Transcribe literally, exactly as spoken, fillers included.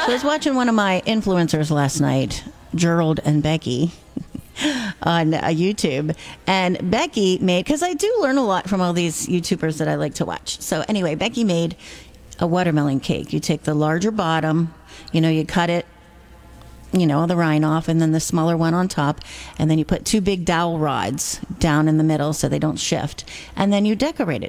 I was watching one of my influencers last night, Gerald and Becky, on uh, YouTube. And Becky made, because I do learn a lot from all these YouTubers that I like to watch. So anyway, Becky made a watermelon cake. You take the larger bottom, you know, you cut it, you know, the rind off, and then the smaller one on top, and then you put two big dowel rods down in the middle so they don't shift, and then you decorate it.